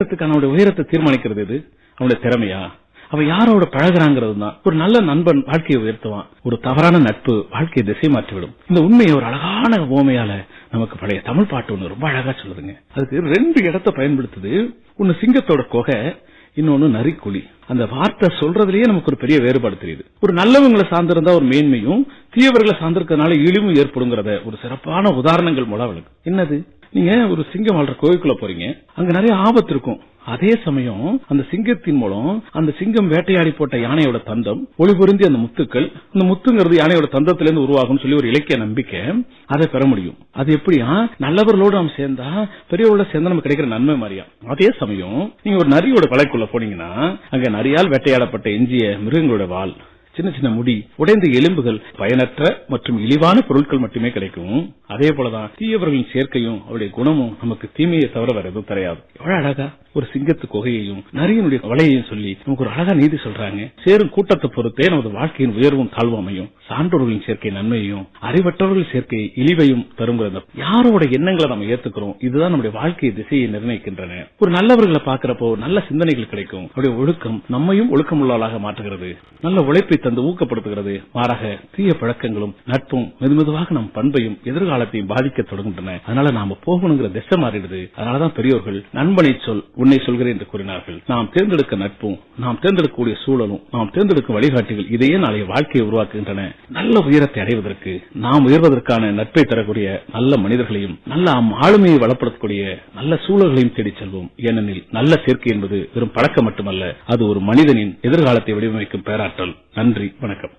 முன்னேற்றத்துக்கான அவனுடைய உயரத்தை தீர்மானிக்கிறது எது? அவனுடைய திறமையா? அவன் யாரோட பழகுறாங்கிறது தான். ஒரு நல்ல நண்பன் வாழ்க்கையை உயர்த்துவான், ஒரு தவறான நட்பு வாழ்க்கையை திசை மாற்றிவிடும். இந்த உண்மையை ஒரு அழகான ஓமையால நமக்கு பழைய தமிழ் பாட்டு ஒண்ணு ரொம்ப அழகா சொல்லுதுங்க. அதுக்கு 2 இடத்தை பயன்படுத்துது. ஒன்னு சிங்கத்தோட கொகை, இன்னொன்னு நரிக்குழி. அந்த வார்த்தை சொல்றதுலயே நமக்கு ஒரு பெரிய வேறுபாடு தெரியுது. ஒரு நல்லவங்களை சார்ந்திருந்தா ஒரு மேன்மையும், தீயவர்களை சார்ந்திருக்கிறதுனால இழிவும் ஏற்படுங்கிறத ஒரு சிறப்பான உதாரணங்கள் மூலம் அவளுக்கு. என்னது? நீங்க ஒரு சிங்கம் வாழ்ற கோயிலுக்குள்ள போறீங்க, அங்க நிறைய ஆபத்து இருக்கும். அதே சமயம் அந்த சிங்கத்தின் மூலம் அந்த சிங்கம் வேட்டையாடி போட்ட யானையோட தந்தம், ஒளி பொருந்தி அந்த முத்துக்கள், அந்த முத்துங்கிறது யானையோட தந்தத்திலிருந்து உருவாகும் சொல்லி ஒரு இலக்கிய நம்பிக்கை, அதை பெற முடியும். அது எப்படியா? நல்லவர்களோடு நாம் சேர்ந்தா, பெரியவர்களோட சேர்ந்தா நமக்கு கிடைக்கிற நன்மை மாதிரியா. அதே சமயம் நீங்க ஒரு நரியோட வலைக்குள்ள போனீங்கன்னா, அங்க நரியால் வேட்டையாடப்பட்ட எஞ்சிய மிருகங்களோட வால், சின்ன சின்ன முடி, உடைந்த எலும்புகள், பயனற்ற மற்றும் இழிவான பொருட்கள் மட்டுமே கிடைக்கும். அதே போலதான் தீயவர்களின் சேர்க்கையும் அவருடைய குணமும் நமக்கு தீமையை தவிர வேற எதுவும் தெரியாது. எவ்வளவு அழகா ஒரு சிங்கத்து கொகையையும் நரியினுடைய வலையையும் சொல்லி நமக்கு ஒரு அழகா நீதி சொல்றாங்க. சேரும் கூட்டத்தை பொறுத்தே நமது வாழ்க்கையின் உயர்வும் தாழ்வும் அமையும். சான்றோர்களின் சேர்க்கை நன்மையையும், அறிவற்றவர்களின் சேர்க்கை இழிவையும் தருங்கிறத யாரோட எண்ணங்களை நம்ம ஏத்துக்கிறோம், இதுதான் நம்முடைய வாழ்க்கை திசையை நிர்ணயிக்கின்றன. ஒரு நல்லவர்களை பாக்குறப்போ நல்ல சிந்தனைகள் கிடைக்கும். அவருடைய ஒழுக்கம் நம்மையும் ஒழுக்கமுள்ளவர்களாக மாற்றுகிறது, நல்ல உழைப்பை தந்து ஊக்கப்படுத்துகிறது. மாறாக தீய பழக்கங்களும் நட்பும் மெதுமெதுவாக நம் பண்பையும் எதிர்காலத்தையும் பாதிக்க தொடங்குகின்றன. அதனால நாம போகணுங்கிற திசை மாறிடுது. அதனாலதான் பெரியோர்கள் நண்பனை சொல் உன்னை சொல்கிறேன் என்று கூறினார்கள். நாம் தேர்ந்தெடுக்க நட்பும், நாம் தேர்ந்தெடுக்கக்கூடிய சூழலும், நாம் தேர்ந்தெடுக்கும் வழிகாட்டிகள் இதையே நாளைய வாழ்க்கையை உருவாக்குகின்றன. நல்ல உயரத்தை அடைவதற்கு, நாம் உயர்வதற்கான நட்பை தரக்கூடிய நல்ல மனிதர்களையும், நல்ல ஆளுமையை வளப்படுத்தக்கூடிய நல்ல சூழல்களையும் தேடிச் செல்வோம். ஏனெனில் நல்ல சேர்க்கை என்பது வெறும் பழக்கம் மட்டுமல்ல, அது ஒரு மனிதனின் எதிர்காலத்தை வடிவமைக்கும் பேராற்றல். நன்றி, வணக்கம்.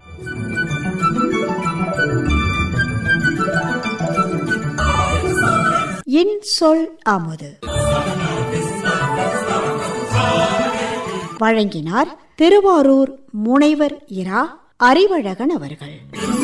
என் சொல் அமுது வழங்கினார் திருவாரூர் முனைவர் இரா அறிவழகன் அவர்கள்.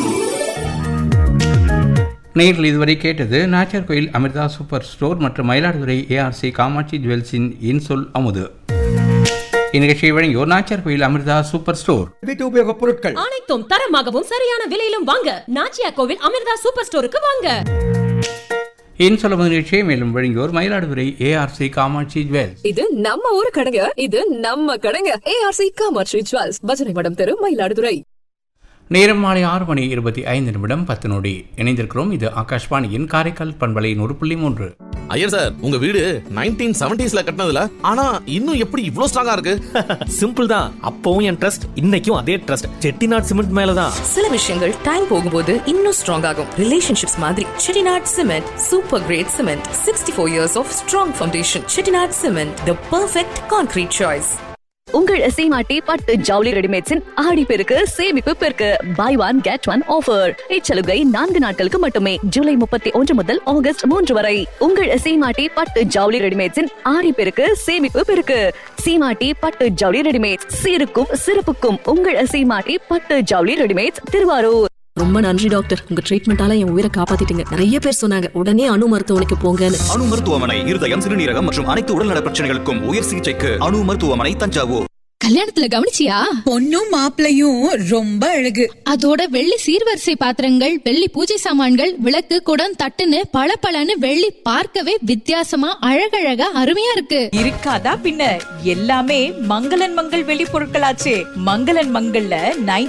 நேரில் இதுவரை கேட்டது நாச்சியார் கோயில் அமிர்தா சூப்பர் ஸ்டோர் மற்றும் மயிலாடுதுறை ஏஆர்சி காமாட்சி ஜுவல்ஸின் இன்சொல் அமுது. இந்நிகழ்ச்சியை வழங்கியோர் நாச்சியார் கோயில் அமிர்தா சூப்பர் ஸ்டோர். வீட்டு உபயோகப் பொருட்கள் அனைத்தும் தரமாகவும் சரியான விலையிலும் வாங்க நாச்சியார் கோவில் அமிர்தா சூப்பர் ஸ்டோருக்கு வாங்க. இன்சொல் அமுது நிகழ்ச்சியை மேலும் வழங்கியோர் மயிலாடுதுறை ஏஆர்சி காமாட்சி ஜுவல்ஸ். இது நம்ம ஊரு கடைங்க, இது நம்ம கடைங்க. ஏஆர்சி காமாட்சி ஜுவல்ஸ், பஜனை மடம் தெரு, மயிலாடுதுறை. நேரம் மாலை 6:25 10 நொடி. இணைந்திருக்கிறோம். இது ஆகாஷ்வாணியின் காரைக்கால் பண்பலை 100.3. ஐயர் சார், உங்க வீடு 1970s கட்டினதுல, ஆனா இன்னும் எப்படி இவ்ளோ ஸ்ட்ராங்கா இருக்கு? சிம்பிள் தான். அப்பவும் என் ட்ரஸ்ட், இன்னைக்கும் அதே ட்ரஸ்ட். செட்டிநாட் சிமெண்ட் மேலதான். சில விஷயங்கள் டைம் போகும்போது இன்னும் ஸ்ட்ராங் ஆகும். ரிலேஷன்ஷிப்ஸ் மாதிரி Chettinad cement super great cement. 64 years of strong foundation. Chettinad cement, the perfect concrete choice. உங்கள் சீமாட்டி பட்டு ஜவுளி ரெடிமேட்ஸின் ஆடி பெருக்கு சேமிப்பு பெருக்கு. By one get one offer. இச்சலுகை 4 நாட்களுக்கு மட்டுமே. ஜூலை 31 முதல் ஆகஸ்ட் 3 வரை. உங்கள் சீமாட்டி பட்டு ஜவுளி ரெடிமேட்ஸின் ஆடி பெருக்கு சேமிப்பு பெருக்கு. சீமாட்டி பட்டு ஜவுளி ரெடிமேட்ஸ், சீருக்கும் சிறப்புக்கும் உங்கள் சீமாட்டி பட்டு ஜவுளி ரெடிமேட்ஸ், திருவாரூர். ரொம்ப நன்றி டாக்டர், உங்க ட்ரீட்மெண்டால என் உயிரை காப்பாத்திட்டீங்க. நிறைய பேர் சொன்னாங்க உடனே அணு மருத்துவமனைக்கு போங்கன்னு. அணு மருத்துவமனை இருதயம், சிறுநீரகம் மற்றும் அனைத்து உடல்நல பிரச்சனைகளுக்கும் உயர் சிகிச்சைக்கு அணு மருத்துவமனை, தஞ்சாவூர். கல்யாணத்துல கவனிச்சியா? பொண்ணும் மாப்பிளையும் ரொம்ப அழகு. அதோட வெள்ளி சீர்வரிசை பாத்திரங்கள், வெள்ளி பூஜை சாமான்கள், விளக்கு, குடம், தட்டுன்னு பளபளன்னு வெள்ளி பார்க்கவே வித்தியாசமா அழகழகா அருமையா இருக்கு. இருக்காதா பின்ன? எல்லாமே மங்களன் மங்கள் வெள்ளி பொருட்களாச்சே. மங்களன் மங்கள்ல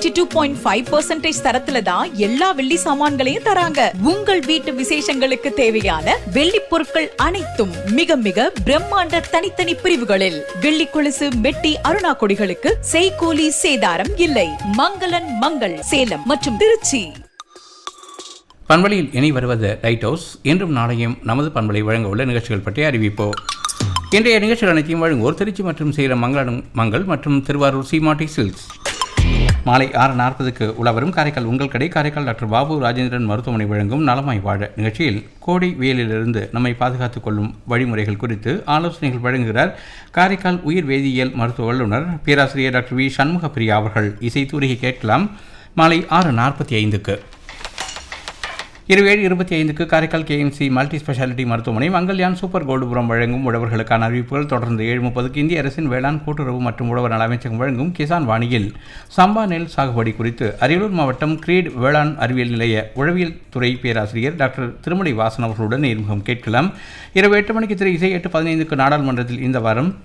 92.5% தரத்துல தான் எல்லா வெள்ளி சாமான்களையும் தராங்க. உங்கள் வீட்டு விசேஷங்களுக்கு தேவையான வெள்ளி பொருட்கள் அனைத்தும் மிக மிக பிரம்மாண்ட தனித்தனி பிரிவுகளில். வெள்ளி கொலுசு, மெட்டி, அருணா கொடிகளுக்கு செய்கூலி சேதாரம் இல்லை. மங்களன் மங்கள், சேலம் மற்றும் திருச்சி. பண்பலையில் இனி வருவது லைட் ஹவுஸ். இன்றும் நாளையும் நமது பண்பலை வழங்க உள்ள நிகழ்ச்சிகள் பற்றி அறிவிப்போம். இன்றைய நிகழ்ச்சிகள் அனைத்தையும் வழங்குவோர் திருச்சி மற்றும் சேலம் மங்கள் மற்றும் திருவாரூர் சீமாட்டி சில்க்ஸ். மாலை 6:40 உலவரும் காரைக்கால் உங்கள் கடை, காரைக்கால் டாக்டர் பாபு ராஜேந்திரன் மருத்துவமனை வழங்கும் நலமாய் வாழ நிகழ்ச்சியில் கோடை வெயிலிலிருந்து நம்மை பாதுகாத்துக் கொள்ளும் வழிமுறைகள் குறித்து ஆலோசனைகள் வழங்குகிறார் காரைக்கால் உயிர் வேதியியல் மருத்துவ வல்லுநர் பேராசிரியர் டாக்டர் வி சண்முகப்பிரியா அவர்கள். இசை தூரிகை கேட்கலாம் மாலை 6:45. 7:25 காரைக்கால் கேஎம்சி மல்டி ஸ்பெஷாலிட்டி மருத்துவமனை மங்கல்யான் சூப்பர் கோல்டுபுரம் வழங்கும் உழவர்களுக்கான அறிவிப்புகள். தொடர்ந்து 7:30 இந்திய அரசின் வேளாண் கூட்டுறவு மற்றும் உழவர் நல அமைச்சகம் வழங்கும் கிசான் வாணியில் சம்பா நெல் சாகுபடி குறித்து அரியலூர் மாவட்டம் கிரீட் வேளாண் அறிவியல் நிலைய உழவியல் துறை பேராசிரியர் டாக்டர் திருமலை வாசன் அவர்களுடன் நேர்முகம் கேட்கலாம். இரவு 8 மணிக்கு திரு இசை. 8:15 நாடாளுமன்றத்தில் இந்த வாரம்